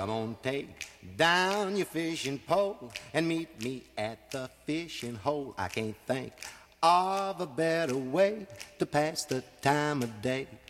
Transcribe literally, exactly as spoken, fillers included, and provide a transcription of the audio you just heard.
Come on, take down your fishing pole and meet me at the fishing hole. I can't think of a better way to pass the time of day.